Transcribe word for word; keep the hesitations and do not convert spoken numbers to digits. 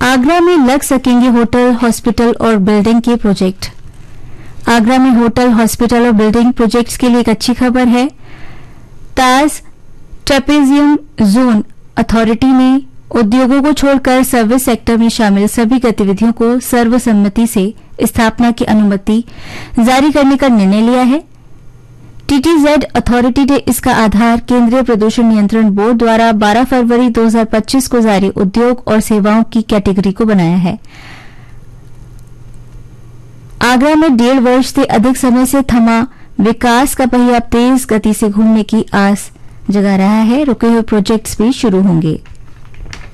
आगरा में लग सकेंगे होटल, हॉस्पिटल और बिल्डिंग के प्रोजेक्ट। आगरा में होटल, हॉस्पिटल और बिल्डिंग प्रोजेक्ट्स के लिए एक अच्छी खबर है। ताज ट्रेपेजियम जोन अथॉरिटी ने उद्योगों को छोड़कर सर्विस सेक्टर में शामिल सभी गतिविधियों को सर्वसम्मति से स्थापना की अनुमति जारी करने का निर्णय लिया है। टीटीजेड अथॉरिटी ने इसका आधार केंद्रीय प्रदूषण नियंत्रण बोर्ड द्वारा बारह फरवरी दो हज़ार पच्चीस को जारी उद्योग और सेवाओं की कैटेगरी को बनाया है। आगरा में डेढ़ वर्ष से अधिक समय से थमा विकास का पहिया तेज गति से घूमने की आस जगा रहा है। रुके हुए प्रोजेक्ट्स भी शुरू होंगे।